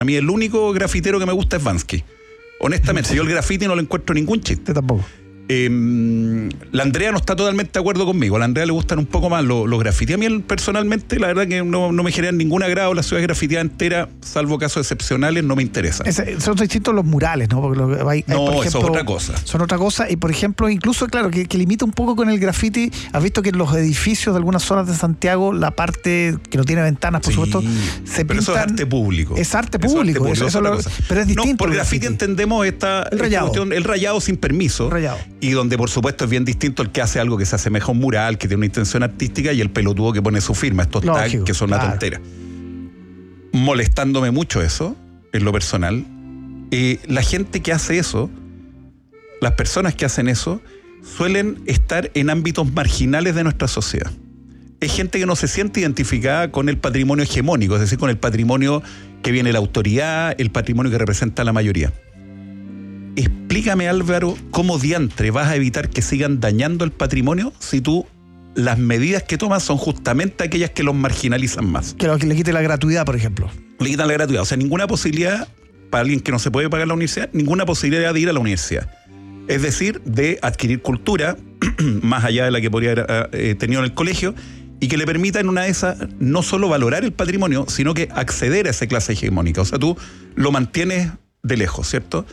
A mí el único grafitero que me gusta es Bansky. Honestamente, yo el graffiti no le encuentro ningún chiste. Tampoco. La Andrea no está totalmente de acuerdo conmigo. A la Andrea le gustan un poco más los grafitis. A mí personalmente, la verdad que no me generan ningún agrado. La ciudad grafiteada entera, salvo casos excepcionales, no me interesa. Son distintos los murales, ¿no? Porque por ejemplo, eso es otra cosa. Son otra cosa. Y por ejemplo, incluso, claro, que limita un poco con el graffiti. Has visto que en los edificios de algunas zonas de Santiago, la parte que no tiene ventanas, por supuesto, se pero pintan. Eso es arte público. Es arte público. Pero es distinto. No, por graffiti entendemos el rayado sin permiso. Y donde por supuesto es bien distinto el que hace algo que se asemeja a un mural, que tiene una intención artística, y el pelotudo que pone su firma, estos tags que son una tontera. Molestándome mucho eso, en lo personal. La gente que hace eso, las personas que hacen eso, suelen estar en ámbitos marginales de nuestra sociedad. Es gente que no se siente identificada con el patrimonio hegemónico, es decir, con el patrimonio que viene de la autoridad, el patrimonio que representa a la mayoría. Explícame, Álvaro, cómo diantre vas a evitar que sigan dañando el patrimonio si tú las medidas que tomas son justamente aquellas que los marginalizan más. Que le quite la gratuidad, por ejemplo. Le quitan la gratuidad. O sea, ninguna posibilidad para alguien que no se puede pagar la universidad, ninguna posibilidad de ir a la universidad. Es decir, de adquirir cultura más allá de la que podría haber tenido en el colegio, y que le permita en una de esas no solo valorar el patrimonio, sino que acceder a esa clase hegemónica. O sea, tú lo mantienes de lejos, ¿cierto?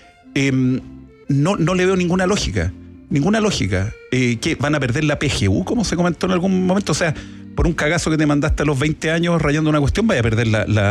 No le veo ninguna lógica. Que van a perder la PGU, como se comentó en algún momento. O sea, por un cagazo que te mandaste a los 20 años rayando una cuestión, vaya a perder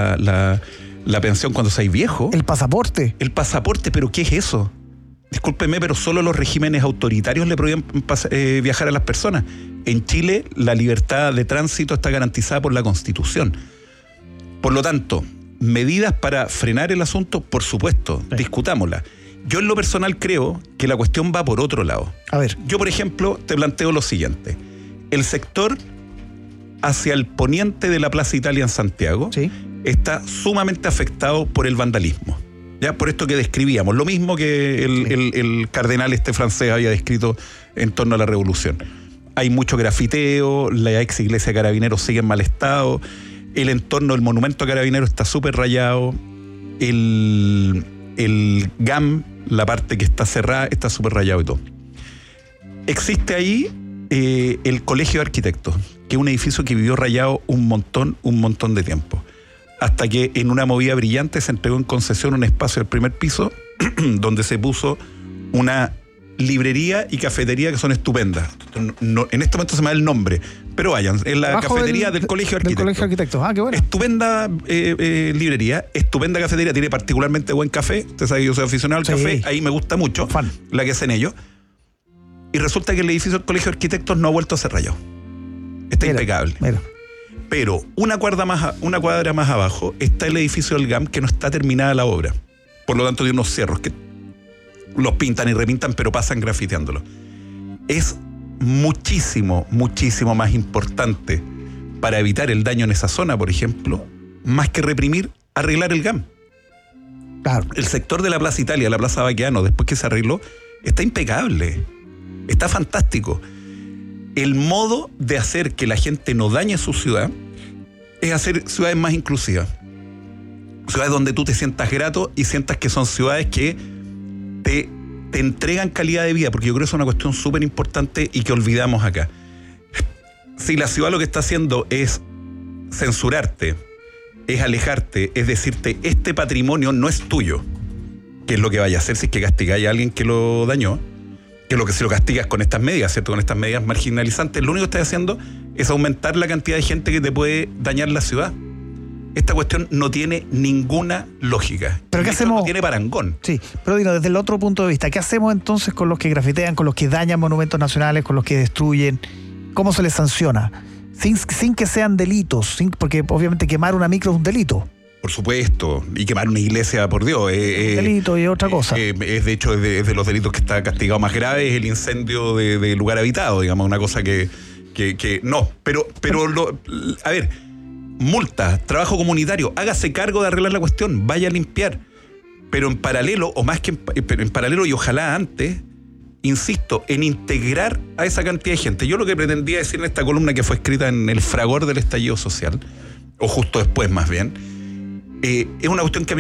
la pensión cuando seas viejo. El pasaporte, pero ¿qué es eso? Discúlpeme, pero solo los regímenes autoritarios le prohíben viajar a las personas. En Chile, la libertad de tránsito está garantizada por la Constitución. Por lo tanto, medidas para frenar el asunto, por supuesto, discutámosla. Yo en lo personal creo que la cuestión va por otro lado. A ver. Yo, por ejemplo, te planteo lo siguiente. El sector hacia el poniente de la Plaza Italia en Santiago está sumamente afectado por el vandalismo. Ya, por esto que describíamos. Lo mismo que el cardenal francés había descrito en torno a la revolución. Hay mucho grafiteo, la ex iglesia de Carabineros sigue en mal estado, el entorno del monumento a Carabineros está súper rayado, el GAM, la parte que está cerrada, está súper rayado y todo. Existe ahí el Colegio de Arquitectos, que es un edificio que vivió rayado un montón de tiempo. Hasta que en una movida brillante se entregó en concesión un espacio del primer piso donde se puso una librería y cafetería que son estupendas. En este momento se me da el nombre, pero vayan, es la cafetería del Colegio de Arquitectos. Del Colegio de Arquitectos, qué bueno. Estupenda librería, estupenda cafetería, tiene particularmente buen café. Usted sabe que yo soy aficionado al café, ahí me gusta mucho la que hacen ellos. Y resulta que el edificio del Colegio de Arquitectos no ha vuelto a ser rayado. Está impecable. Pero una cuadra más abajo está el edificio del GAM, que no está terminada la obra. Por lo tanto, tiene unos cerros que los pintan y repintan, pero pasan grafiteándolo. Es muchísimo más importante para evitar el daño en esa zona, por ejemplo, más que reprimir, arreglar el GAM. Claro. El sector de la Plaza Italia, la Plaza Baqueano, después que se arregló, está impecable. Está fantástico. El modo de hacer que la gente no dañe su ciudad es hacer ciudades más inclusivas. Ciudades donde tú te sientas grato y sientas que son ciudades que te entregan calidad de vida, porque yo creo que es una cuestión súper importante y que olvidamos acá. Si la ciudad lo que está haciendo es censurarte, es alejarte, es decirte, este patrimonio no es tuyo, que es lo que vaya a hacer si es que castigáis a alguien que lo dañó, que lo que si lo castigas con estas medidas, ¿cierto? Con estas medidas marginalizantes, lo único que estás haciendo es aumentar la cantidad de gente que te puede dañar la ciudad. Esta cuestión no tiene ninguna lógica. ¿Pero qué hacemos? No tiene parangón. Sí, pero Dino, desde el otro punto de vista, ¿qué hacemos entonces con los que grafitean, con los que dañan monumentos nacionales, con los que destruyen? ¿Cómo se les sanciona? Sin que sean delitos, porque obviamente quemar una micro es un delito. Por supuesto, y quemar una iglesia, por Dios. Delito y otra cosa. De hecho, es de los delitos que está castigado más grave, es el incendio de lugar habitado, digamos, una cosa que no. Pero a ver, multas, trabajo comunitario, hágase cargo de arreglar la cuestión, vaya a limpiar. Pero en paralelo, o más que en paralelo y ojalá antes, insisto, en integrar a esa cantidad de gente. Yo lo que pretendía decir en esta columna que fue escrita en el fragor del estallido social, o justo después más bien, es una cuestión que a mí